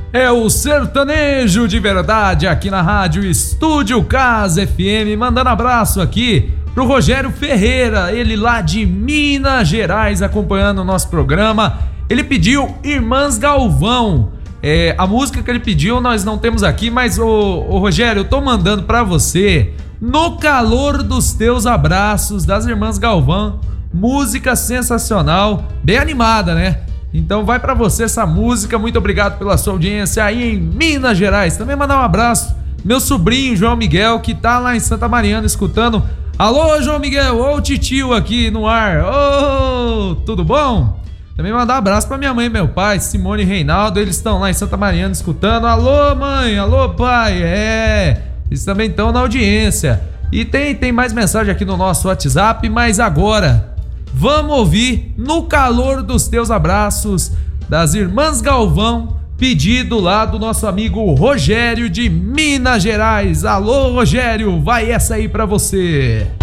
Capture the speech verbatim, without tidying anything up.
É o sertanejo de verdade aqui na rádio Estúdio Casa F M, mandando abraço aqui pro Rogério Ferreira, ele lá de Minas Gerais acompanhando o nosso programa. Ele pediu Irmãs Galvão, é, a música que ele pediu nós não temos aqui, mas ô, ô Rogério, eu tô mandando pra você No Calor dos Teus Abraços, das Irmãs Galvão, música sensacional, bem animada, né? Então vai pra você essa música, muito obrigado pela sua audiência aí em Minas Gerais. Também mandar um abraço meu sobrinho João Miguel, que tá lá em Santa Mariana escutando. Alô João Miguel, ô o titio aqui no ar, ô, tudo bom? Também mandar um abraço pra minha mãe e meu pai, Simone e Reinaldo, eles estão lá em Santa Mariana escutando. Alô mãe, alô pai, é, eles também estão na audiência. E tem, tem mais mensagem aqui no nosso WhatsApp, mas agora vamos ouvir No Calor dos Teus Abraços, das Irmãs Galvão, pedido lá do nosso amigo Rogério de Minas Gerais. Alô Rogério, vai essa aí pra você.